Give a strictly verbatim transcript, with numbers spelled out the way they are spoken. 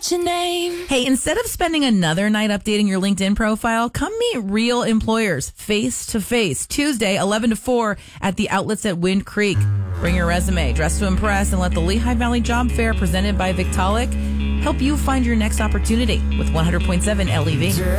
write your name. Hey, instead of spending another night updating your LinkedIn profile, come meet real employers face to face. Tuesday, eleven to four at the outlets at Wind Creek. Bring your resume, dress to impress, and let the Lehigh Valley Job Fair presented by Victaulic help you find your next opportunity with one hundred point seven L E V.